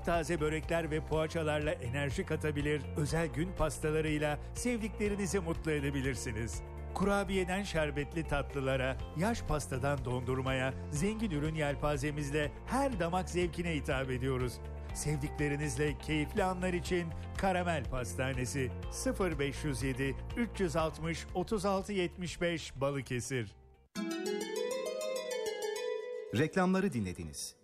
Taptaze börekler ve poğaçalarla enerji katabilir, özel gün pastalarıyla sevdiklerinizi mutlu edebilirsiniz. Kurabiyeden şerbetli tatlılara, yaş pastadan dondurmaya, zengin ürün yelpazemizle her damak zevkine hitap ediyoruz. Sevdiklerinizle keyifli anlar için Karamel Pastanesi 0507 360 36 75 Balıkesir. Reklamları dinlediniz.